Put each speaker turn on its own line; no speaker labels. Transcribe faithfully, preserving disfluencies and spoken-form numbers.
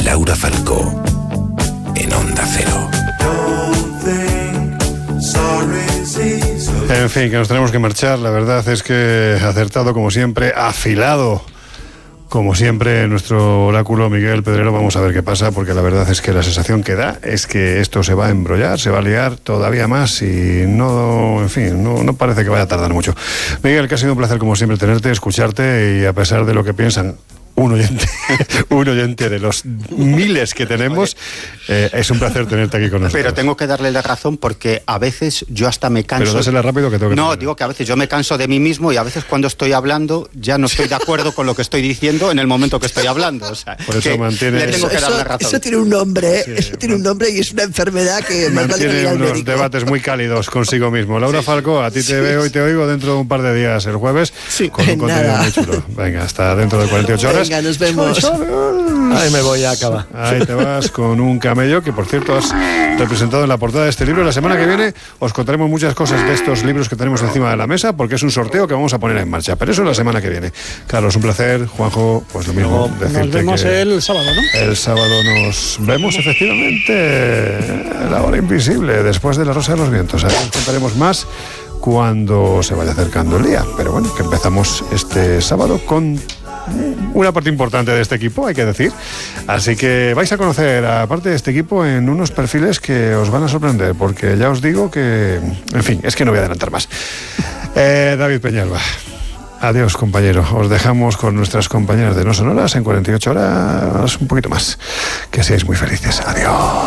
Laura Falcó, en Onda Cero.
En fin, que nos tenemos que marchar. La verdad es que acertado como siempre, afilado como siempre nuestro oráculo Miguel Pedrero. Vamos a ver qué pasa, porque la verdad es que la sensación que da es que esto se va a embrollar, se va a liar todavía más y no, en fin, no, no parece que vaya a tardar mucho. Miguel, que ha sido un placer como siempre tenerte, escucharte, y a pesar de lo que piensan un oyente, un oyente de los miles que tenemos, eh, es un placer tenerte aquí con nosotros.
Pero tengo que darle la razón, porque a veces yo hasta me canso.
Pero dásela rápido que tengo que
No,
terminar.
digo que a veces yo me canso de mí mismo, y a veces cuando estoy hablando ya no estoy de acuerdo con lo que estoy diciendo en el momento que estoy hablando. O sea,
por eso
que
mantiene...
le tengo que dar la razón.
Eso tiene un nombre,
Sí,
eso tiene un nombre y es una enfermedad que más vale
mantiene
ir al
unos
médico.
debates muy cálidos consigo mismo. Laura Falcó, a ti te veo y te oigo dentro de un par de días, el jueves,
Sí,
con un contenido
nada.
muy chulo. Venga, hasta dentro de cuarenta y ocho horas.
Venga, nos vemos.
Ahí me voy a acabar.
Ahí te vas con un camello que, por cierto, has representado en la portada de este libro. La semana que viene os contaremos muchas cosas de estos libros que tenemos encima de la mesa, porque es un sorteo que vamos a poner en marcha. Pero eso la semana que viene. Carlos, un placer. Juanjo, pues lo mismo. Decirte
Nos vemos
que
el sábado, ¿no?
el sábado nos vemos, efectivamente, en La Hora Invisible, después de La Rosa de los Vientos. Ahí os contaremos más cuando se vaya acercando el día. Pero bueno, que empezamos este sábado con una parte importante de este equipo, hay que decir. Así que vais a conocer a parte de este equipo en unos perfiles que os van a sorprender, porque ya os digo que, en fin, es que no voy a adelantar más. Eh, David Peñalba, adiós, compañero. Os dejamos con nuestras compañeras de No Sonoras en cuarenta y ocho horas, un poquito más. Que seáis muy felices. Adiós.